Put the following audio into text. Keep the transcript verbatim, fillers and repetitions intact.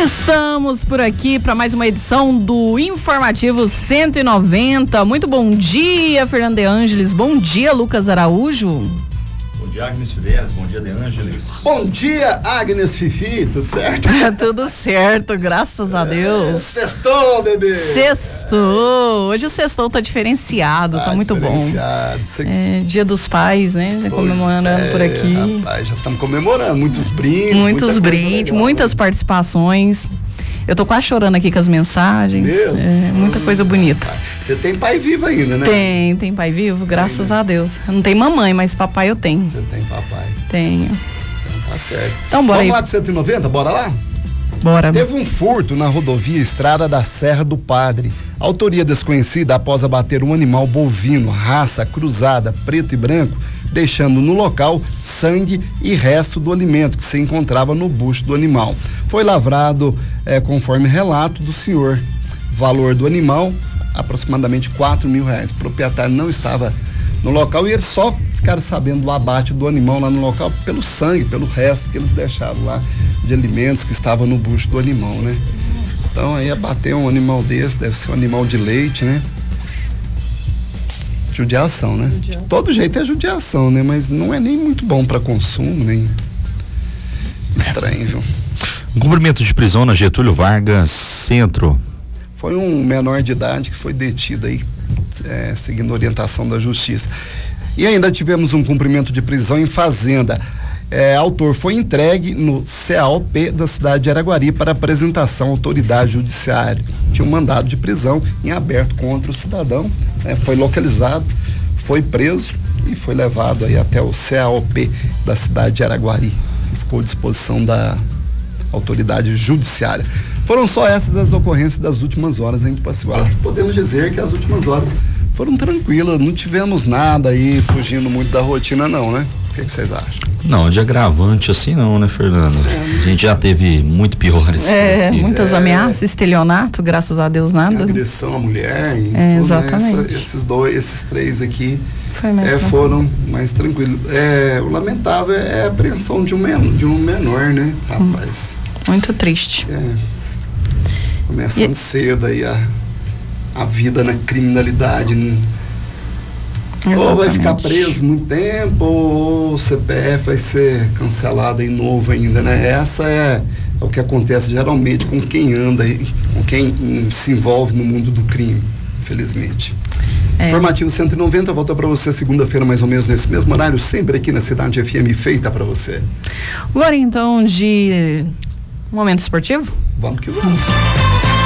Estamos por aqui para mais uma edição do Informativo cento e noventa. Muito bom dia, Fernando De Ângeles. Bom dia, Lucas Araújo. Bom dia, Agnes Fidelis. Bom dia, De Ângeles. Bom dia, Agnes Fifi. Tudo certo? Tudo certo, graças a Deus. É, sextou, bebê. Sextou. Hoje o sextou tá diferenciado, ah, tá muito diferenciado. bom. Você... É, dia dos Pais, né? Já comemorando é, por aqui. Rapaz, já estamos comemorando. Muitos brindes. Muitos brindes, legal, muitas né? participações. Eu tô quase chorando aqui com as mensagens. Mesmo? É, muita coisa bonita. Você tem pai vivo ainda, né? Tem, tem pai vivo, graças tem, né? a Deus. Eu não tenho mamãe, mas papai eu tenho. Você tem papai? Tenho. Então tá certo. Então bora Vamos aí. lá pro cento e noventa, bora lá? Bora. Teve um furto na rodovia Estrada da Serra do Padre. Autoria desconhecida após abater um animal bovino, raça cruzada, preto e branco, deixando no local sangue e resto do alimento que se encontrava no bucho do animal. Foi lavrado eh, conforme relato do senhor. Valor do animal, aproximadamente quatro mil reais. O proprietário não estava no local e eles só ficaram sabendo do abate do animal lá no local pelo sangue, pelo resto que eles deixaram lá de alimentos que estavam no bucho do animal, né? Então aí abater um animal desse, deve ser um animal de leite, né? Judiação, né? Judiação. Todo jeito é judiação, né? Mas não é nem muito bom para consumo, nem estranho, viu? Um cumprimento de prisão na Getúlio Vargas Centro. Foi um menor de idade que foi detido aí, é, seguindo a orientação da justiça. E ainda tivemos um cumprimento de prisão em Fazenda. É, autor foi entregue no C A O P da cidade de Araguari para apresentação à autoridade judiciária. Tinha um mandado de prisão em aberto contra o cidadão, né? Foi localizado, foi preso e foi levado aí até o C A O P da cidade de Araguari, que ficou à disposição da autoridade judiciária. Foram só essas as ocorrências das últimas horas em Itupaciuara. Podemos dizer que as últimas horas foram tranquilas, não tivemos nada aí fugindo muito da rotina não, né? O que que vocês acham? Não, de agravante assim não, né, Fernando? É, a gente já teve muito piores. É, muitas é, ameaças, estelionato, graças a Deus nada. Agressão à mulher. E é, tudo, exatamente. Né? Essa, esses dois, esses três aqui Foi mais é, foram mais tranquilos. É, o lamentável é a apreensão de um menor, de um menor, né, rapaz? Hum, muito triste. É, começando e... cedo aí a, a vida na criminalidade, né? Exatamente. Ou vai ficar preso muito tempo, ou o C P F vai ser cancelado aí novo ainda, né? Essa é, é o que acontece geralmente com quem anda aí, com quem em, se envolve no mundo do crime, infelizmente. É. Informativo cento e noventa, volta para você segunda-feira mais ou menos nesse mesmo horário, sempre aqui na Cidade F M, feita para você. Agora então de momento esportivo? Vamos que vamos.